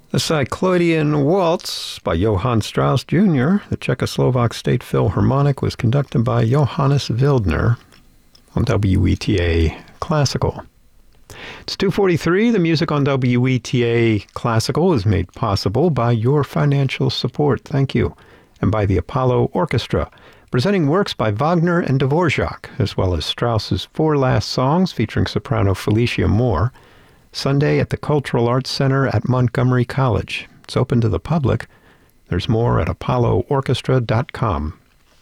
The Cycloidian Waltz by Johann Strauss Jr., the Czechoslovak State Philharmonic, was conducted by Johannes Wildner on WETA Classical. It's 2:43. The music on WETA Classical is made possible by your financial support. Thank you. And by the Apollo Orchestra, presenting works by Wagner and Dvorak, as well as Strauss's Four Last Songs featuring soprano Felicia Moore, Sunday at the Cultural Arts Center at Montgomery College. It's open to the public. There's more at apolloorchestra.com.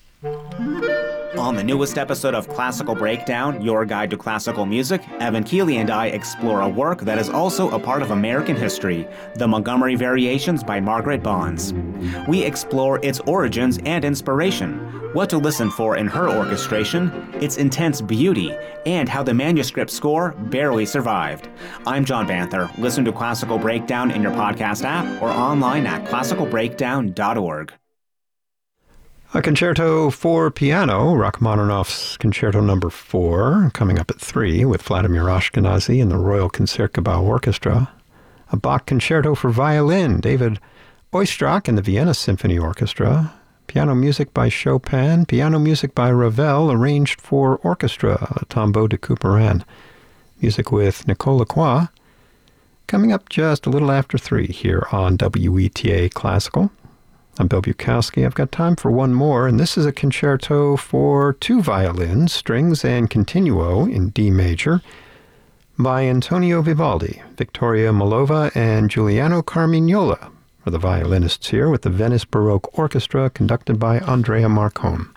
On the newest episode of Classical Breakdown, your guide to classical music, Evan Keeley and I explore a work that is also a part of American history, the Montgomery Variations by Margaret Bonds. We explore its origins and inspiration, what to listen for in her orchestration, its intense beauty, and how the manuscript score barely survived. I'm John Banther. Listen to Classical Breakdown in your podcast app or online at classicalbreakdown.org. A concerto for piano, Rachmaninoff's Concerto No. 4, coming up at 3 with Vladimir Ashkenazy and the Royal Concertgebouw Orchestra. A Bach Concerto for violin, David Oistrakh and the Vienna Symphony Orchestra. Piano music by Chopin, piano music by Ravel, arranged for orchestra, Tombeau de Couperin. Music with Nicole Lacroix. Coming up just a little after 3 here on WETA Classical. I'm Bill Bukowski. I've got time for one more, and this is a concerto for 2 violins, strings, and continuo in D major by Antonio Vivaldi. Victoria Molova and Giuliano Carmignola are the violinists here with the Venice Baroque Orchestra conducted by Andrea Marcon.